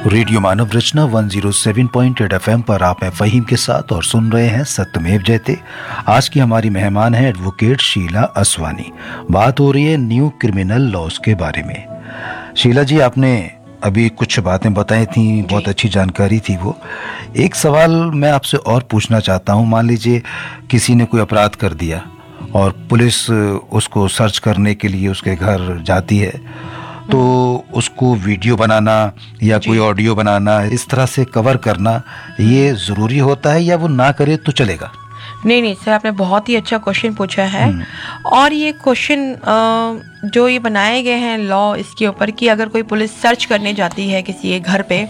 Radio मानव रचना 107.8 FM पर आप हैं फ़हीम के साथ और सुन रहे हैं सत्यमेव जयते। आज की हमारी मेहमान है एडवोकेट शीला असवानी। बात हो रही है न्यू क्रिमिनल लॉज के बारे में। शीला जी, आपने अभी कुछ बातें बताई थी, बहुत अच्छी जानकारी थी वो। एक सवाल मैं आपसे और पूछना चाहता हूँ। मान लीजिए किसी ने कोई अपराध कर दिया और पुलिस उसको सर्च करने के लिए उसके घर जाती है, तो उसको वीडियो बनाना या कोई ऑडियो बनाना, इस तरह से कवर करना, ये ज़रूरी होता है या वो ना करे तो चलेगा? नहीं सर, आपने बहुत ही अच्छा क्वेश्चन पूछा है। और ये क्वेश्चन जो ये बनाए गए हैं लॉ इसके ऊपर कि अगर कोई पुलिस सर्च करने जाती है किसी के घर पे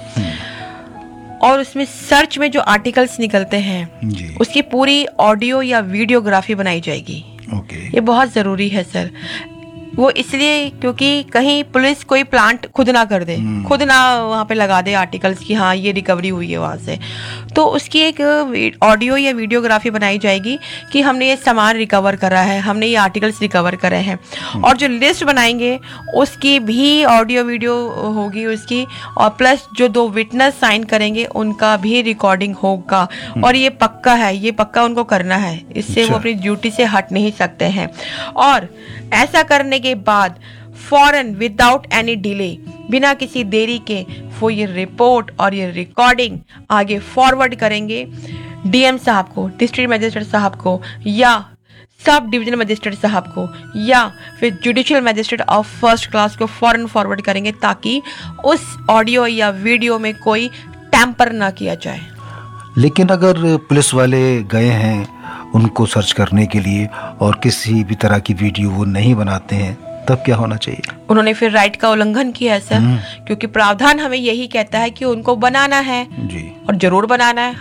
और उसमें सर्च में जो आर्टिकल्स निकलते हैं उसकी पूरी ऑडियो या वीडियोग्राफी बनाई जाएगी। ये बहुत ज़रूरी है सर। वो इसलिए क्योंकि कहीं पुलिस कोई प्लांट खुद ना कर दे, खुद ना वहाँ पे लगा दे आर्टिकल्स की हाँ ये रिकवरी हुई है वहाँ से, तो उसकी एक ऑडियो या वीडियोग्राफी बनाई जाएगी कि हमने ये सामान रिकवर करा है, हमने ये आर्टिकल्स रिकवर करे हैं। और जो लिस्ट बनाएंगे उसकी भी ऑडियो वीडियो होगी उसकी, और प्लस जो 2 विटनेस साइन करेंगे उनका भी रिकॉर्डिंग होगा। और ये पक्का है, ये पक्का उनको करना है, इससे वो अपनी ड्यूटी से हट नहीं सकते हैं। और ऐसा करने के बाद फौरन विदाउट एनी डिले, बिना किसी देरी के वो ये रिपोर्ट और ये रिकॉर्डिंग आगे फॉरवर्ड करेंगे डीएम साहब को, डिस्ट्रिक्ट मजिस्ट्रेट साहब को, या सब डिवीजन मजिस्ट्रेट साहब को, या फिर judicial magistrate of first class को फौरन फॉरवर्ड करेंगे ताकि उस ऑडियो या वीडियो में कोई टैम्पर ना किया जाए। लेकिन अगर पुलिस वाले गए हैं उनको सर्च करने के लिए और किसी भी तरह की वीडियो वो नहीं बनाते हैं, तब क्या होना चाहिए? उन्होंने फिर राइट का उल्लंघन किया है सर, क्योंकि प्रावधान हमें यही कहता है कि उनको बनाना है जी, और जरूर बनाना है।